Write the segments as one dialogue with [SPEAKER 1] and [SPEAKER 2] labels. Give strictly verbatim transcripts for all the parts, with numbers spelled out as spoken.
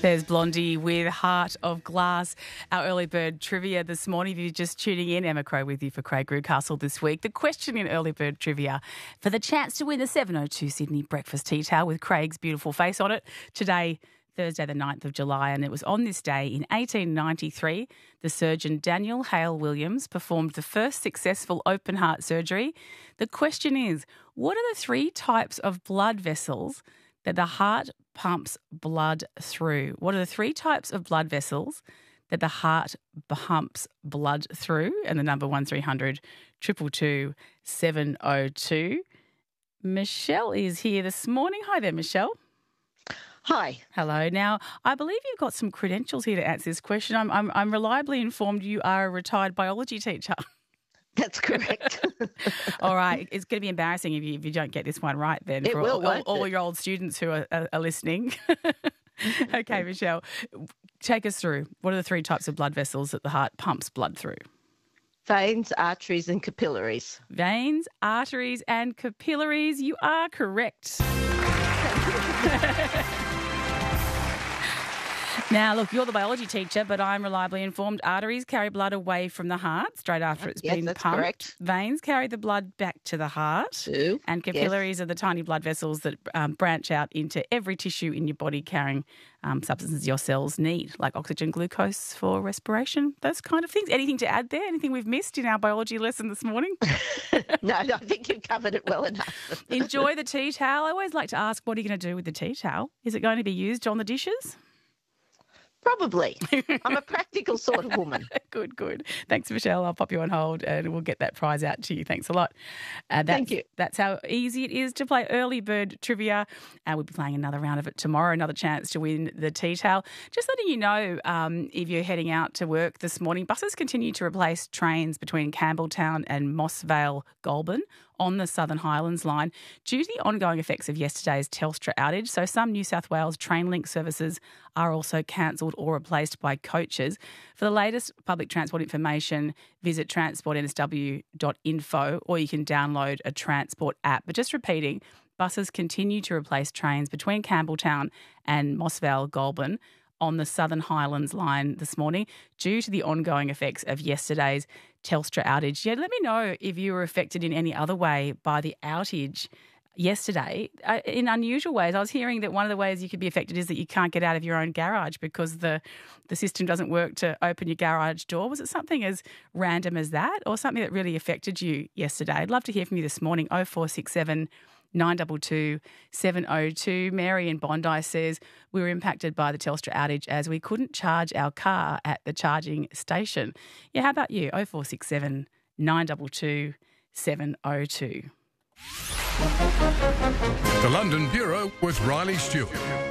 [SPEAKER 1] There's Blondie with Heart of Glass. Our early bird trivia this morning. If you're just tuning in, Emma Crow with you for Craig Rewcastle this week. The question in early bird trivia for the chance to win the seven oh two Sydney breakfast tea towel with Craig's beautiful face on it. Today, Thursday the ninth of July, and it was on this day in eighteen ninety-three, the surgeon Daniel Hale Williams performed the first successful open heart surgery. The question is, what are the three types of blood vessels that the heart pumps blood through? What are the three types of blood vessels that the heart pumps blood through? And the number one three hundred two two two seven oh two. Michelle is here this morning. Hi there, Michelle.
[SPEAKER 2] Hi.
[SPEAKER 1] Hello. Now, I believe you've got some credentials here to answer this question. I'm, I'm, I'm reliably informed you are a retired biology teacher.
[SPEAKER 2] That's correct.
[SPEAKER 1] All right. It's going to be embarrassing if you, if you don't get this one right then.
[SPEAKER 2] It
[SPEAKER 1] for
[SPEAKER 2] will,
[SPEAKER 1] all, all, all
[SPEAKER 2] it?
[SPEAKER 1] your old students who are, are, are listening. Okay, Michelle, take us through. What are the three types of blood vessels that the heart pumps blood through?
[SPEAKER 2] Veins, arteries and capillaries.
[SPEAKER 1] Veins, arteries and capillaries. You are correct. Now, look, you're the biology teacher, but I'm reliably informed arteries carry blood away from the heart straight after it's
[SPEAKER 2] Yes,
[SPEAKER 1] been
[SPEAKER 2] that's
[SPEAKER 1] pumped.
[SPEAKER 2] correct.
[SPEAKER 1] Veins carry the blood back to the heart.
[SPEAKER 2] Ooh,
[SPEAKER 1] And capillaries are the tiny blood vessels that um, branch out into every tissue in your body carrying um, substances your cells need, like oxygen, glucose for respiration, those kind of things. Anything to add there? Anything we've missed in our biology lesson this morning?
[SPEAKER 2] No, I think you've covered it well enough.
[SPEAKER 1] Enjoy the tea towel. I always like to ask, what are you going to do with the tea towel? Is it going to be used on the dishes?
[SPEAKER 2] Probably. I'm a practical sort of woman.
[SPEAKER 1] Good, good. Thanks, Michelle. I'll pop you on hold and we'll get that prize out to you. Thanks a lot. Uh, that's,
[SPEAKER 2] Thank you.
[SPEAKER 1] That's how easy it is to play early bird trivia. And we'll be playing another round of it tomorrow, another chance to win the tea towel. Just letting you know, um, if you're heading out to work this morning, buses continue to replace trains between Campbelltown and Mossvale Goulburn on the Southern Highlands line due to the ongoing effects of yesterday's Telstra outage. So some New South Wales Trainlink services are also cancelled or replaced by coaches. For the latest public transport information, visit transport n s w dot info or you can download a Transport app. But just repeating, buses continue to replace trains between Campbelltown and Mossvale Goulburn on the Southern Highlands line this morning due to the ongoing effects of yesterday's Telstra outage. Yeah, let me know if you were affected in any other way by the outage yesterday. Uh, in unusual ways, I was hearing that one of the ways you could be affected is that you can't get out of your own garage because the, the system doesn't work to open your garage door. Was it something as random as that or something that really affected you yesterday? I'd love to hear from you this morning, oh four six seven nine two two seven oh two. Mary in Bondi says we were impacted by the Telstra outage as we couldn't charge our car at the charging station. Yeah, how about you? oh four six seven nine two two seven oh two.
[SPEAKER 3] The London Bureau with Riley Stewart.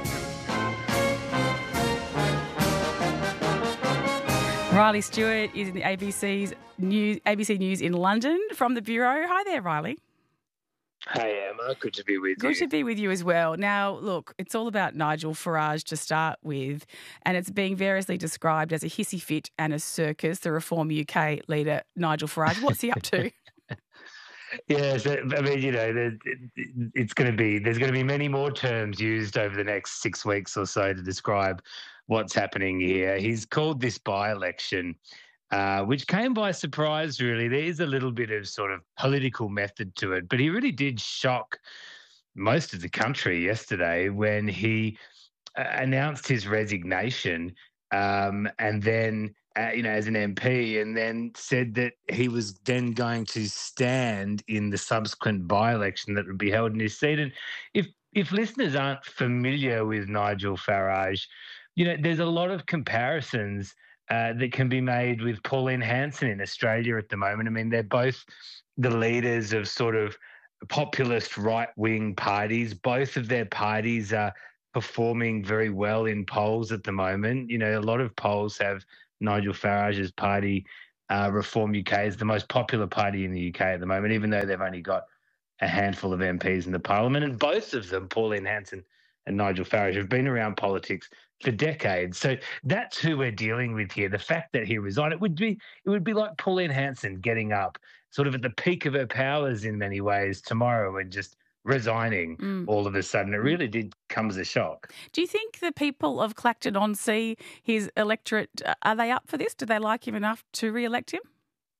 [SPEAKER 1] Riley Stewart is in the A B C's news, A B C News in London from the Bureau. Hi there, Riley.
[SPEAKER 4] Hey, Emma. Good to be with
[SPEAKER 1] Good
[SPEAKER 4] you.
[SPEAKER 1] to be with you as well. Now, look, it's all about Nigel Farage to start with, and it's being variously described as a hissy fit and a circus, the Reform U K leader, Nigel Farage. What's he up to?
[SPEAKER 4] Yeah, so, I mean, you know, there- it's going to be, there's going to be many more terms used over the next six weeks or so to describe what's happening here. He's called this by-election, uh, which came by surprise, really. There is a little bit of sort of political method to it, but he really did shock most of the country yesterday when he uh, announced his resignation um, and then Uh, you know, as an M P, and then said that he was then going to stand in the subsequent by-election that would be held in his seat. And if if listeners aren't familiar with Nigel Farage, you know, there's a lot of comparisons uh, that can be made with Pauline Hanson in Australia at the moment. I mean, they're both the leaders of sort of populist right-wing parties. Both of their parties are performing very well in polls at the moment. You know, a lot of polls have Nigel Farage's party, uh, Reform U K, is the most popular party in the U K at the moment, even though they've only got a handful of M Ps in the parliament. And both of them, Pauline Hanson and Nigel Farage, have been around politics for decades. So that's who we're dealing with here. The fact that he resigned, it would be it would be like Pauline Hanson getting up sort of at the peak of her powers in many ways tomorrow and just resigning
[SPEAKER 1] Mm.
[SPEAKER 4] all of a sudden. It really did come as a shock.
[SPEAKER 1] Do you think the people of Clacton-on-Sea, his electorate, uh, are they up for this? Do they like him enough to re-elect him?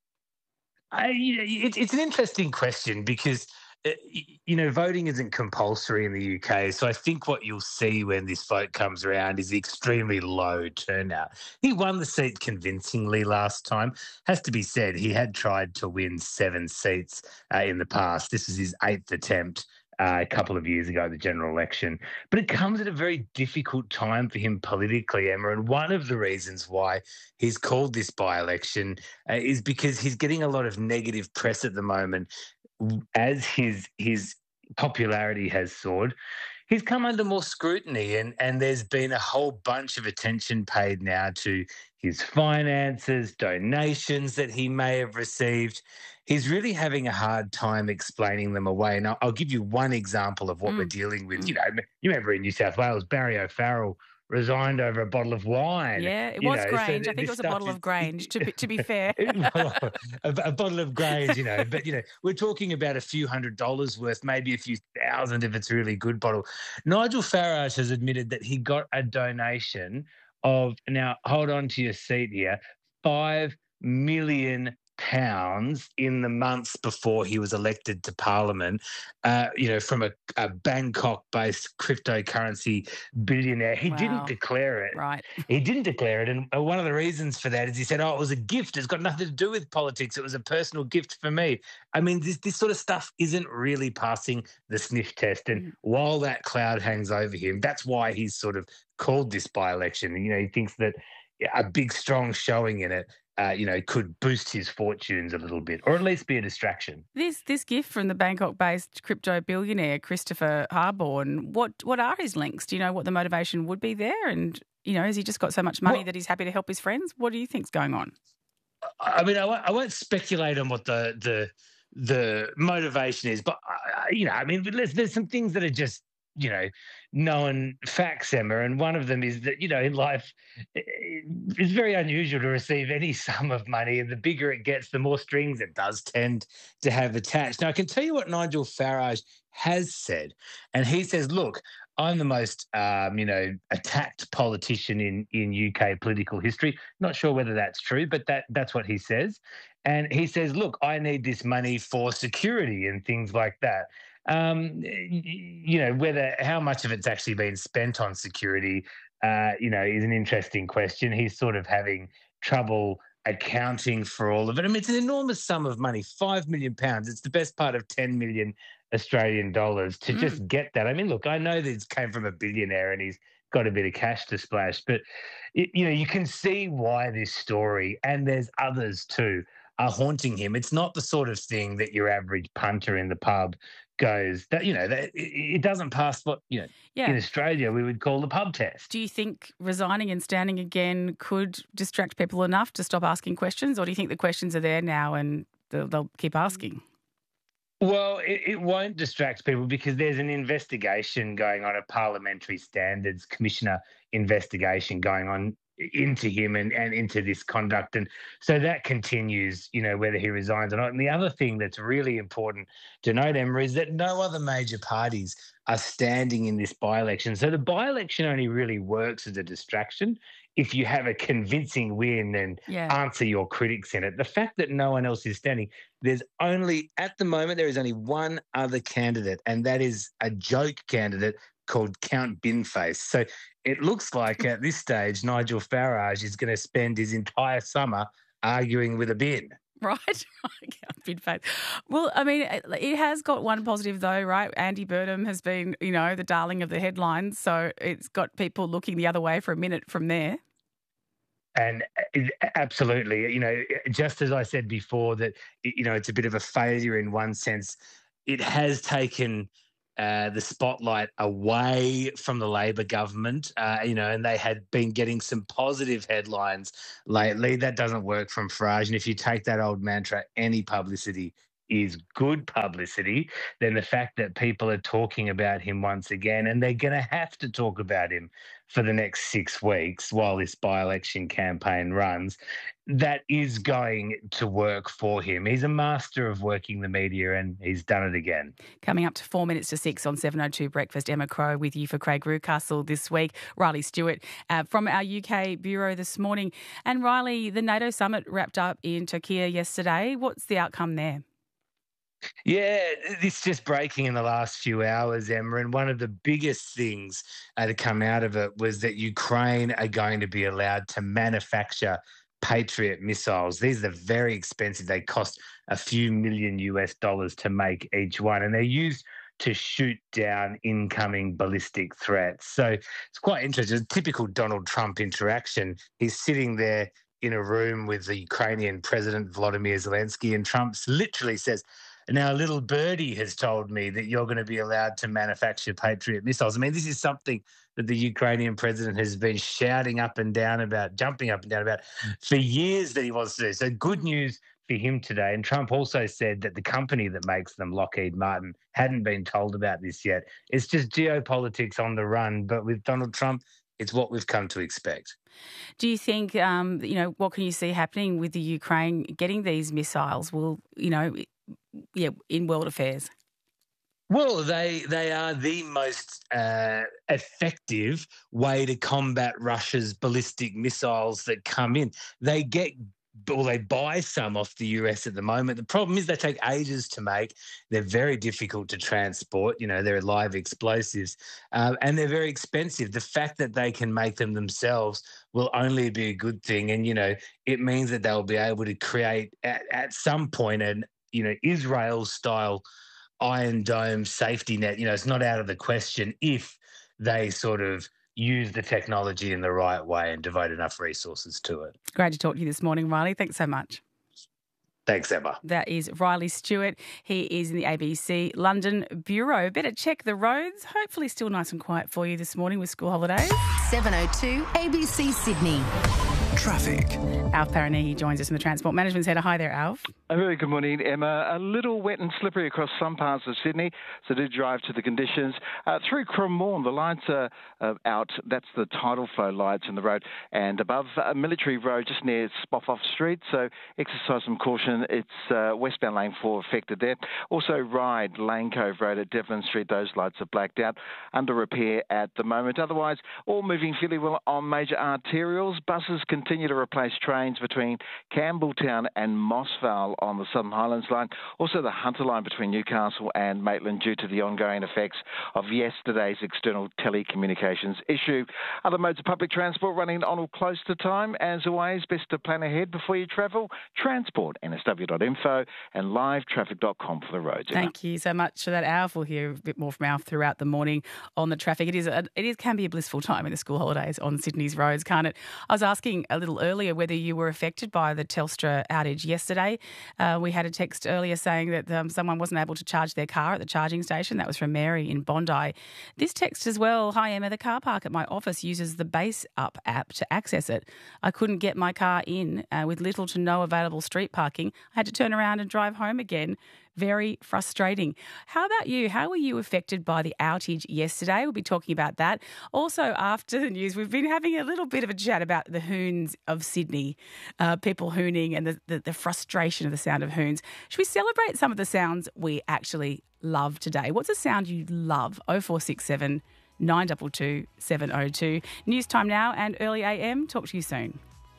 [SPEAKER 4] I, it, it's an interesting question because, uh, you know, voting isn't compulsory in the U K. So I think what you'll see when this vote comes around is extremely low turnout. He won the seat convincingly last time. Has to be said, he had tried to win seven seats uh, in the past. This is his eighth attempt. Uh, a couple of years ago, the general election. But it comes at a very difficult time for him politically, Emma. And one of the reasons why he's called this by-election uh, is because he's getting a lot of negative press at the moment as his his popularity has soared. He's come under more scrutiny, and, and there's been a whole bunch of attention paid now to his finances, donations that he may have received. He's really having a hard time explaining them away. And I'll, I'll give you one example of what
[SPEAKER 1] Mm.
[SPEAKER 4] we're dealing with.
[SPEAKER 1] Mm.
[SPEAKER 4] You know, you remember in New South Wales, Barry O'Farrell resigned over a bottle of wine.
[SPEAKER 1] Yeah, it
[SPEAKER 4] you
[SPEAKER 1] was
[SPEAKER 4] know, so
[SPEAKER 1] Grange. I
[SPEAKER 4] th-
[SPEAKER 1] think it
[SPEAKER 4] this
[SPEAKER 1] was a
[SPEAKER 4] stuff
[SPEAKER 1] bottle
[SPEAKER 4] is-
[SPEAKER 1] of Grange, to be, to be fair.
[SPEAKER 4] a, a bottle of Grange, you know, but you know, we're talking about a few hundred dollars worth, maybe a few thousand if it's a really good bottle. Nigel Farage has admitted that he got a donation of, now hold on to your seat here, five million pounds in the months before he was elected to Parliament, uh, you know, from a, a Bangkok-based cryptocurrency billionaire. He
[SPEAKER 1] Wow.
[SPEAKER 4] didn't declare it.
[SPEAKER 1] Right.
[SPEAKER 4] He didn't declare it. And uh, one of the reasons for that is he said, oh, it was a gift. It's got nothing to do with politics. It was a personal gift for me. I mean, this, this sort of stuff isn't really passing the sniff test. And
[SPEAKER 1] Mm.
[SPEAKER 4] while that cloud hangs over him, that's why he's sort of called this by-election. You know, he thinks that a big, strong showing in it, uh, you know, could boost his fortunes a little bit, or at least be a distraction.
[SPEAKER 1] This this gift from the Bangkok-based crypto billionaire Christopher Harborn, what what are his links? Do you know what the motivation would be there? And, you know, has he just got so much money
[SPEAKER 4] Well-
[SPEAKER 1] that he's happy to help his friends? What do you think's going on?
[SPEAKER 4] I mean, I won't, I won't speculate on what the the the motivation is, but I, I- you know, I mean, there's there's some things that are just, you know, known facts, Emma, and one of them is that, you know, in life, i- it's very unusual to receive any sum of money, and the bigger it gets, the more strings it does tend to have attached. Now, I can tell you what Nigel Farage has said, and he says, look, I'm the most, um, you know, attacked politician in, in U K political history. Not sure whether that's true, but that that's what he says. And he says, look, I need this money for security and things like that. Um, y- you know, whether how much of it's actually been spent on security, uh, you know, is an interesting question. He's sort of having trouble accounting for all of it. I mean, it's an enormous sum of money, five million pounds. It's the best part of ten million Australian dollars to
[SPEAKER 1] Mm.
[SPEAKER 4] just get that. I mean, look, I know this came from a billionaire and he's got a bit of cash to splash, but y- you know, you can see why this story, and there's others too, are haunting him. It's not the sort of thing that your average punter in the pub goes, that, you know, that it, it doesn't pass what, you know, in
[SPEAKER 1] Yeah.
[SPEAKER 4] Australia we would call the pub test.
[SPEAKER 1] Do you think resigning and standing again could distract people enough to stop asking questions, or do you think the questions are there now and they'll, they'll keep asking?
[SPEAKER 4] Well, it, it won't distract people because there's an investigation going on, a parliamentary standards commissioner investigation going on into him and, and into this conduct. And so that continues, you know, whether he resigns or not. And the other thing that's really important to note, Emma, is that no other major parties are standing in this by-election. So the by-election only really works as a distraction if you have a convincing win and
[SPEAKER 1] Yeah.
[SPEAKER 4] answer your critics in it. The fact that no one else is standing, there's only, at the moment, there is only one other candidate, and that is a joke candidate called Count Binface. So it looks like at this stage, Nigel Farage is going to spend his entire summer arguing with a bin.
[SPEAKER 1] Right? Big fact. Well, I mean, it it has got one positive though, right? Andy Burnham has been, you know, the darling of the headlines. So it's got people looking the other way for a minute from there.
[SPEAKER 4] And it- absolutely, you know, just as I said before, that, you know, it's a bit of a failure in one sense. It has taken uh, the spotlight away from the Labor government, uh, you know, and they had been getting some positive headlines lately. That doesn't work from Farage. And if you take that old mantra, any publicity is good publicity than the fact that people are talking about him once again, and they're going to have to talk about him for the next six weeks while this by-election campaign runs. That is going to work for him. He's a master of working the media, and he's done it again.
[SPEAKER 1] Coming up to four minutes to six on seven oh two Breakfast, Emma Crow with you for Craig Rucastle this week. Riley Stewart uh, from our U K Bureau this morning. And Riley, the NATO summit wrapped up in Turkey yesterday. What's the outcome there?
[SPEAKER 4] Yeah, it's just breaking in the last few hours, Emma. And one of the biggest things uh, to come out of it was that Ukraine are going to be allowed to manufacture Patriot missiles. These are very expensive. They cost a few million U S dollars to make each one, and they're used to shoot down incoming ballistic threats. So it's quite interesting. It's a typical Donald Trump interaction. He's sitting there in a room with the Ukrainian President Volodymyr Zelensky, and Trump literally says, "Now, a little birdie has told me that you're going to be allowed to manufacture Patriot missiles." I mean, this is something that the Ukrainian president has been shouting up and down about, jumping up and down about for years that he wants to do. So good news for him today. And Trump also said that the company that makes them, Lockheed Martin, hadn't been told about this yet. It's just geopolitics on the run. But with Donald Trump, it's what we've come to expect.
[SPEAKER 1] Do you think, um, you know, what can you see happening with the Ukraine getting these missiles? Will, you know, yeah, in world affairs?
[SPEAKER 4] Well, they they are the most uh, effective way to combat Russia's ballistic missiles that come in. They get, or they buy some off the U S at the moment. The problem is they take ages to make. They're very difficult to transport. You know, they're live explosives, uh, and they're very expensive. The fact that they can make them themselves will only be a good thing. And, you know, it means that they'll be able to create at, at some point an, you know, Israel-style Iron Dome safety net. You know, it's not out of the question if they sort of use the technology in the right way and devote enough resources to it.
[SPEAKER 1] Great to talk to you this morning, Riley. Thanks so much.
[SPEAKER 4] Thanks, Emma.
[SPEAKER 1] That is Riley Stewart. He is in the A B C London Bureau. Better check the roads. Hopefully still nice and quiet for you this morning with school holidays.
[SPEAKER 5] seven oh two A B C Sydney.
[SPEAKER 3] Traffic.
[SPEAKER 1] Alf Parani joins us from the Transport Management Centre. Hi there, Alf.
[SPEAKER 6] A very good morning, Emma. A little wet and slippery across some parts of Sydney, so do drive to the conditions. Uh, through Cremorne, the lights are uh, out. That's the tidal flow lights in the road. And above uh, Military Road, just near Spoffoff Street, so exercise some caution. It's uh, westbound lane four affected there. Also, Ryde, Lane Cove Road at Devlin Street, those lights are blacked out. Under repair at the moment. Otherwise, all moving fairly well on major arterials. Buses continue to replace trains between Campbelltown and Mossvale on the Southern Highlands line. Also the Hunter line between Newcastle and Maitland due to the ongoing effects of yesterday's external telecommunications issue. Other modes of public transport running on or close to time. As always, best to plan ahead before you travel. Transport, N S W dot info and live traffic dot com for the roads.
[SPEAKER 1] Thank you so much for that, Alf. We'll hear a bit more from Alf throughout the morning on the traffic. It is a, it is, can be a blissful time in the school holidays on Sydney's roads, can't it? I was asking a little earlier whether you were affected by the Telstra outage yesterday. Uh, we had a text earlier saying that um, someone wasn't able to charge their car at the charging station. That was from Mary in Bondi. This text as well, hi Emma, the car park at my office uses the Base Up app to access it. I couldn't get my car in uh, with little to no available street parking. I had to turn around and drive home again. Very frustrating. How about you? How were you affected by the outage yesterday? We'll be talking about that. Also, after the news, we've been having a little bit of a chat about the hoons of Sydney, uh, people hooning and the, the, the frustration of the sound of hoons. Should we celebrate some of the sounds we actually love today? What's a sound you love? oh four six seven, nine two two, seven oh two. News time now and early A M. Talk to you soon.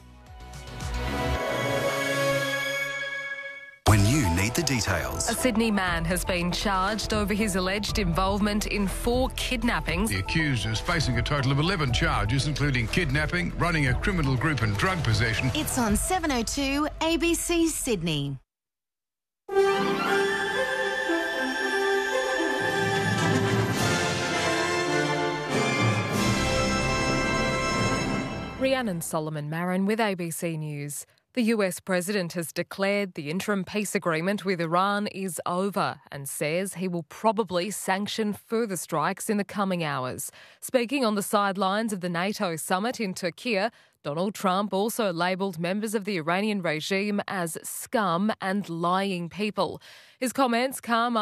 [SPEAKER 3] When you need the details.
[SPEAKER 7] A Sydney man has been charged over his alleged involvement in four kidnappings.
[SPEAKER 3] The accused is facing a total of eleven charges, including kidnapping, running a criminal group and drug possession.
[SPEAKER 5] It's on seven oh two A B C Sydney.
[SPEAKER 7] Rhiannon Solomon Marin with A B C News. The U S president has declared the interim peace agreement with Iran is over and says he will probably sanction further strikes in the coming hours. Speaking on the sidelines of the NATO summit in Turkey, Donald Trump also labelled members of the Iranian regime as scum and lying people. His comments come